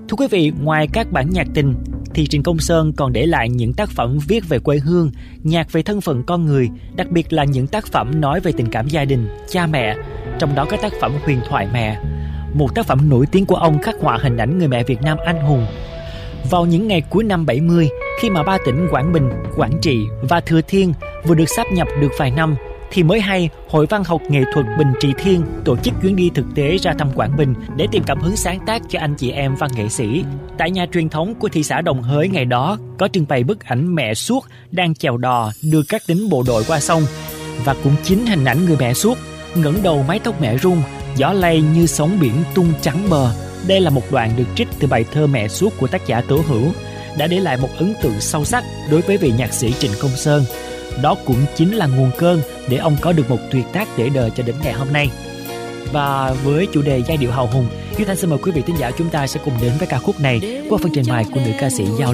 Thưa quý vị, ngoài các bản nhạc tình thì Trịnh Công Sơn còn để lại những tác phẩm viết về quê hương, nhạc về thân phận con người, đặc biệt là những tác phẩm nói về tình cảm gia đình, cha mẹ, trong đó có tác phẩm Huyền thoại mẹ. Một tác phẩm nổi tiếng của ông khắc họa hình ảnh người mẹ Việt Nam anh hùng. Vào những ngày cuối năm 70, khi mà ba tỉnh Quảng Bình, Quảng Trị và Thừa Thiên vừa được sáp nhập được vài năm, thì mới hay Hội Văn học Nghệ thuật Bình Trị Thiên tổ chức chuyến đi thực tế ra thăm Quảng Bình để tìm cảm hứng sáng tác cho anh chị em văn nghệ sĩ. Tại nhà truyền thống của thị xã Đồng Hới ngày đó có trưng bày bức ảnh mẹ Suốt đang chèo đò đưa các lính bộ đội qua sông, và cũng chính hình ảnh người mẹ Suốt ngẩng đầu mái tóc mẹ rung, gió lay như sóng biển tung trắng bờ. Đây là một đoạn được trích từ bài thơ Mẹ Suốt của tác giả Tố Hữu, đã để lại một ấn tượng sâu sắc đối với vị nhạc sĩ Trịnh Công Sơn. Đó cũng chính là nguồn cơn để ông có được một tuyệt tác để đời cho đến ngày hôm nay. Và với chủ đề giai điệu hào hùng, Duy Thanh xin mời quý vị thính giả chúng ta sẽ cùng đến với ca khúc này qua phần trình bày của nữ ca sĩ Giao